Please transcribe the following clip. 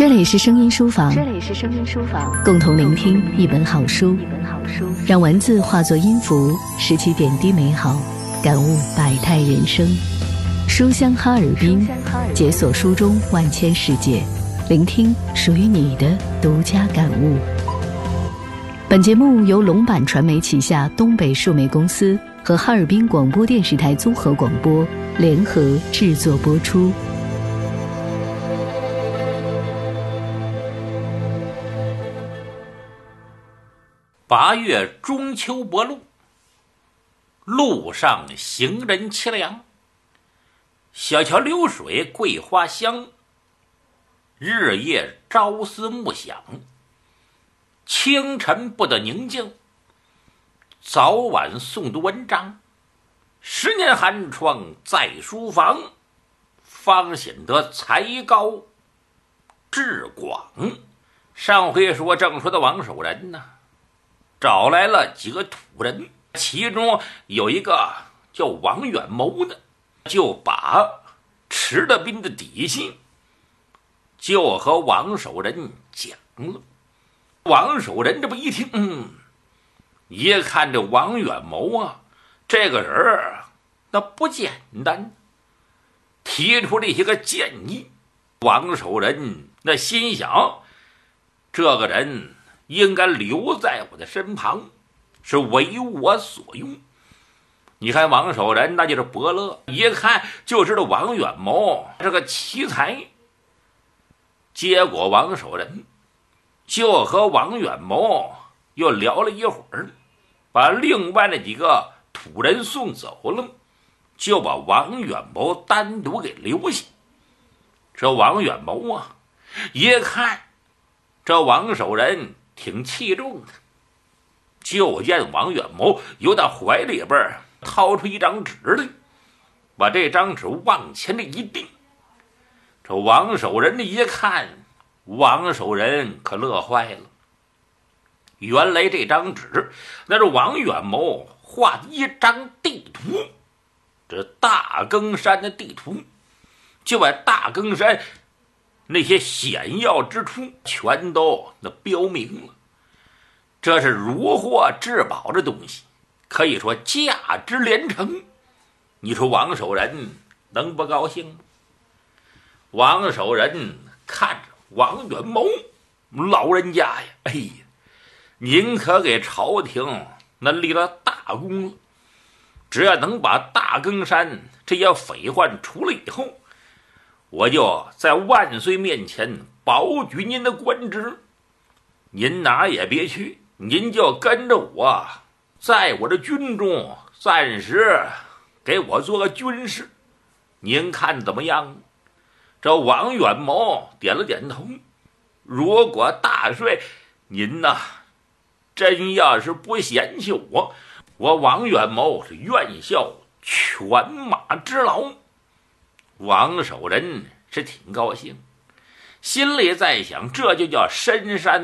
这里是声音书房，共同聆听一本好书，让文字化作音符，拾起点滴美好，感悟百态人生。书香哈尔滨，解锁书中万千世界，聆听属于你的独家感悟。本节目由龙版传媒旗下东北数媒公司和哈尔滨广播电视台综合广播联合制作播出。 8月中秋薄露，路上行人凄凉，小桥流水桂花香，日夜朝思暮想，清晨不得宁静，早晚诵读文章，10年寒窗在书房，方显得才高志广。上回正说的王守仁呢，找来了几个土人，其中有一个叫王远谋的，就把池德斌的底细就和王守仁讲了。王守仁这不一听，一看这王远谋啊，这个人那不简单，提出了一些个建议。王守仁那心想，这个人应该留在我的身旁，是为我所用。你看王守仁那就是伯乐，一看就知道王远谋是个奇才。结果王守仁就和王远谋又聊了一会儿，把另外那几个土人送走了，就把王远谋单独给留下。这王远谋啊，一看这王守仁挺器重的，就见王远谋由他怀里边掏出一张纸来，把这张纸往前的一递。这王守仁一看，王守仁可乐坏了。原来这张纸那是王远谋画的一张地图，这大更山的地图，就把大更山那些险要之处全都标明了。这是如获至宝的东西，可以说价值连城。你说王守仁能不高兴吗？王守仁看着王远谋，老人家呀，哎呀，您可给朝廷那立了大功了。只要能把大更山这些匪患除了以后，我就在万岁面前保举您的官职。您哪也别去，您就跟着我，在我的军中暂时给我做个军师，您看怎么样？这王远谋点了点头。如果大帅您呐，真要是不嫌弃我王远谋是愿效犬马之劳。王守仁是挺高兴，心里在想，这就叫深山